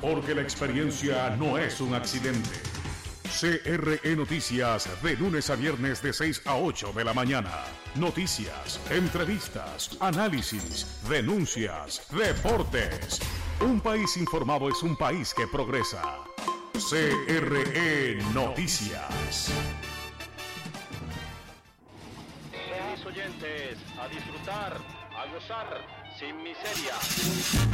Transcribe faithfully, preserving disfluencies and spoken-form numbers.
porque la experiencia no es un accidente. C R E Noticias, de lunes a viernes de seis a ocho de la mañana. Noticias, entrevistas, análisis, denuncias, deportes. Un país informado es un país que progresa. C R E Noticias. Mis oyentes, a disfrutar, a gozar, sin miseria.